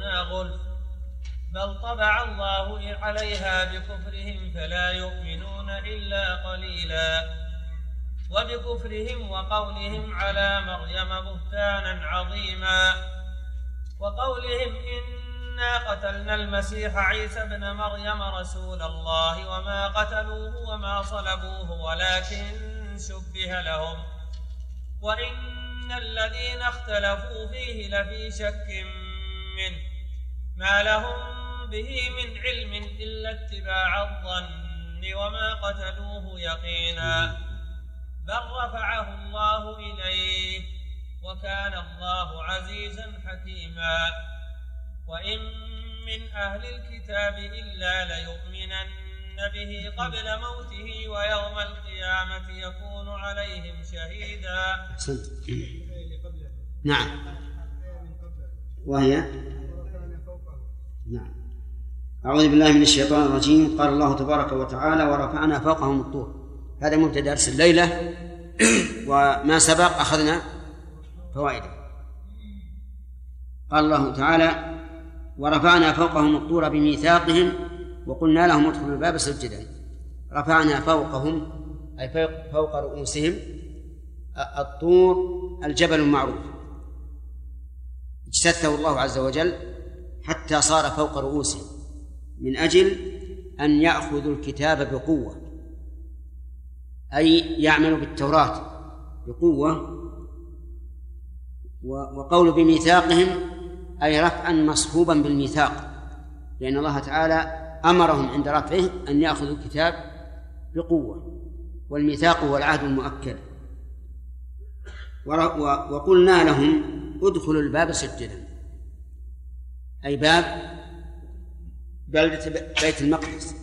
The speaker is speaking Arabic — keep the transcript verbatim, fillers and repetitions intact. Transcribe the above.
قلوبنا غلف بل طبع الله عليها بكفرهم فلا يؤمنون إلا قليلا وبكفرهم وقولهم على مريم بهتانا عظيما وقولهم إنا قتلنا المسيح عيسى ابن مريم رسول الله وما قتلوه وما صلبوه ولكن شبه لهم وإن الذين اختلفوا فيه لفي شك منه ما لهم به من علم إلا اتباع الظن وما قتلوه يقينا بل رفعه الله إليه وكان الله عزيزا حكيما وإن من أهل الكتاب إلا ليؤمنن به قبل موته ويوم القيامة يكون عليهم شهيدا. نعم. وهي نعم. أعوذ بالله من الشيطان الرجيم. قال الله تبارك وتعالى ورفعنا فوقهم الطور. هذا مبتدأ درس الليلة وما سبق أخذنا فوائده. قال الله تعالى ورفعنا فوقهم الطور بميثاقهم وقلنا لهم ادخلوا الباب سجدا. رفعنا فوقهم أي فوق رؤوسهم الطور الجبل المعروف اجتثه الله عز وجل حتى صار فوق رؤوسهم من أجل أن يأخذوا الكتاب بقوة أي يعملوا بالتوراة بقوة. وقول بميثاقهم أي رفعا مصحوبا بالميثاق لأن الله تعالى أمرهم عند رفعه أن يأخذوا الكتاب بقوة والميثاق هو العهد المؤكد. وقلنا لهم ادخلوا الباب سجدا أي باب بلدة بيت المقدس